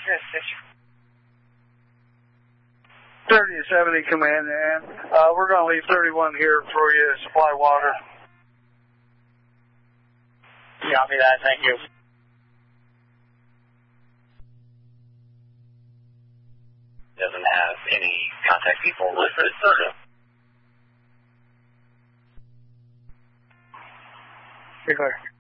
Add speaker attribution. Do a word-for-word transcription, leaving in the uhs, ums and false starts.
Speaker 1: Yes, six.
Speaker 2: thirty to seventy, command, and uh, we're going to leave thirty-one here for you to supply water.
Speaker 1: Copy that, thank you.
Speaker 3: Doesn't have any contact people listed, so.
Speaker 2: Be clear.